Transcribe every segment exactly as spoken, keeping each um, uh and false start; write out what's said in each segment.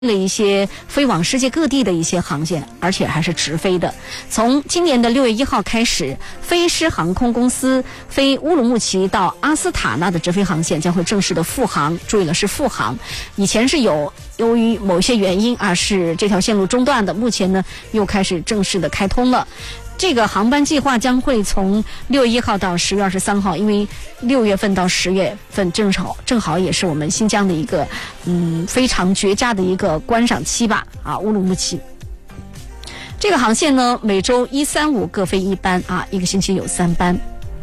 了一些飞往世界各地的一些航线，而且还是直飞的。从今年的六月一号开始，飞狮航空公司飞乌鲁木齐到阿斯塔纳的直飞航线将会正式的复航，注意了，是复航。以前是有由于某些原因啊，是这条线路中断的，目前呢又开始正式的开通了。这个航班计划将会从六月一号到十月二十三号，因为六月份到十月份正好正好也是我们新疆的一个嗯非常绝佳的一个观赏期吧啊，乌鲁木齐。这个航线呢，每周一三五各飞一班啊，一个星期有三班。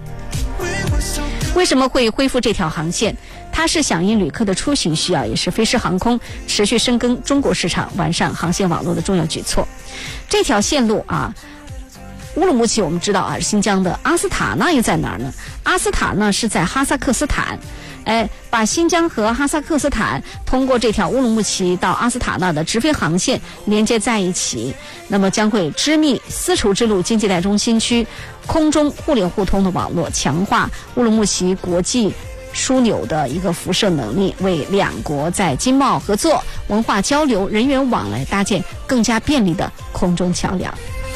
为什么会恢复这条航线？它是响应旅客的出行需要，也是飞狮航空持续深耕中国市场、完善航线网络的重要举措。这条线路啊。乌鲁木齐我们知道啊，新疆的阿斯塔纳又在哪儿呢？阿斯塔纳是在哈萨克斯坦，哎，把新疆和哈萨克斯坦通过这条乌鲁木齐到阿斯塔纳的直飞航线连接在一起，那么将会织密丝绸之路经济带中心区空中互联互通的网络，强化乌鲁木齐国际枢纽的一个辐射能力，为两国在经贸合作、文化交流、人员往来搭建更加便利的空中桥梁。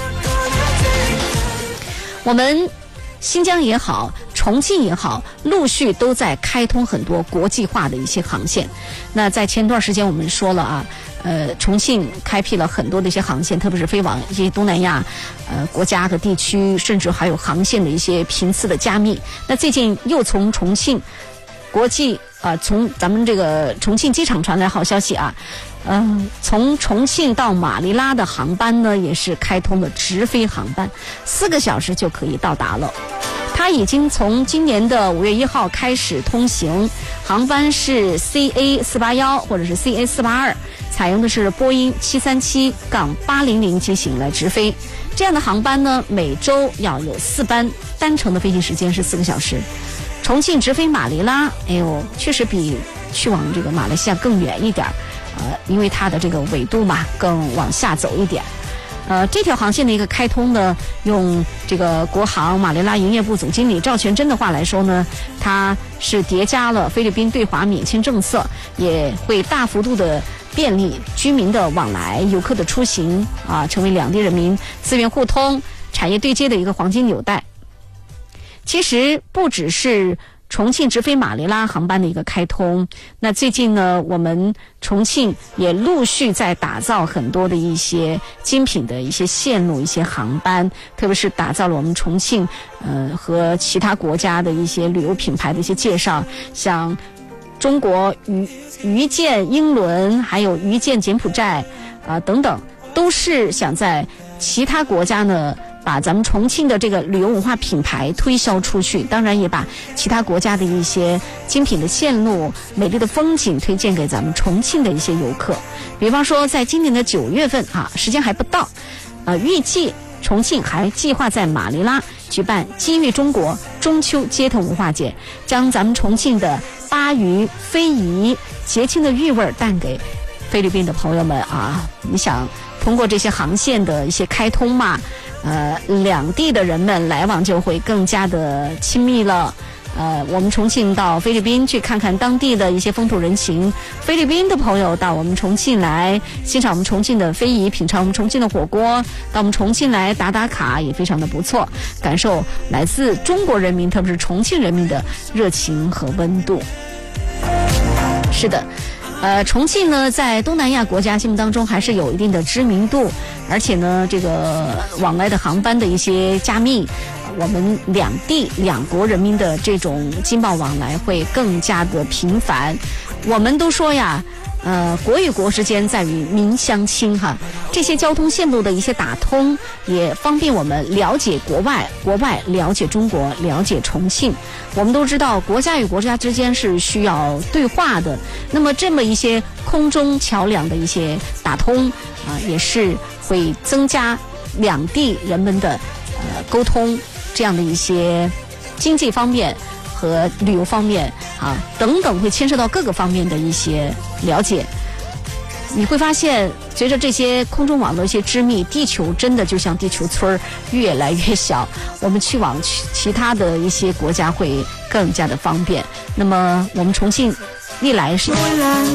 我们新疆也好，重庆也好，陆续都在开通很多国际化的一些航线。那在前段时间我们说了啊，呃，重庆开辟了很多的一些航线，特别是飞往一些东南亚呃国家和地区，甚至还有航线的一些频次的加密。那最近又从重庆国际啊、呃，从咱们这个重庆机场传来好消息啊。嗯、呃，从重庆到马尼拉的航班呢，也是开通了直飞航班，四个小时就可以到达了。它已经从今年的五月一号开始通行，航班是 C A 四八一或者是 C A 四八二，采用的是波音七三七八零零机型来直飞。这样的航班呢，每周要有四班，单程的飞行时间是四个小时。重庆直飞马尼拉，哎呦，确实比去往这个马来西亚更远一点。呃，因为它的这个纬度嘛，更往下走一点。呃，这条航线的一个开通呢，用这个国航马尼拉营业部总经理赵全真的话来说呢，它是叠加了菲律宾对华免签政策，也会大幅度的便利居民的往来、游客的出行啊，成为两地人民资源互通、产业对接的一个黄金纽带。其实不只是重庆直飞马尼拉航班的一个开通，那最近呢，我们重庆也陆续在打造很多的一些精品的一些线路、一些航班，特别是打造了我们重庆呃和其他国家的一些旅游品牌的一些介绍，像中国渔渔舰英伦，还有渔舰柬埔寨啊、呃、等等，都是想在其他国家呢，把咱们重庆的这个旅游文化品牌推销出去，当然也把其他国家的一些精品的线路、美丽的风景推荐给咱们重庆的一些游客。比方说，在今年的九月份啊，时间还不到，呃，预计重庆还计划在马尼拉举办机遇中国中秋街头文化节，将咱们重庆的巴渝、非遗节庆的韵味带给菲律宾的朋友们啊。你想通过这些航线的一些开通嘛，呃，两地的人们来往就会更加的亲密了。呃，我们重庆到菲律宾去看看当地的一些风土人情，菲律宾的朋友到我们重庆来欣赏我们重庆的非遗，品尝我们重庆的火锅，到我们重庆来打打卡也非常的不错，感受来自中国人民，特别是重庆人民的热情和温度。是的。呃，重庆呢，在东南亚国家心目当中还是有一定的知名度，而且呢，这个往来的航班的一些加密，我们两地两国人民的这种经贸往来会更加的频繁。我们都说呀，呃，国与国之间在于民相亲哈，这些交通线路的一些打通，也方便我们了解国外，国外了解中国，了解重庆。我们都知道，国家与国家之间是需要对话的，那么这么一些空中桥梁的一些打通啊、呃，也是会增加两地人们的呃沟通，这样的一些经济方面和旅游方面啊等等，会牵涉到各个方面的一些了解。你会发现，随着这些空中网络一些织密，地球真的就像地球村越来越小，我们去往其他的一些国家会更加的方便。那么我们重庆历来是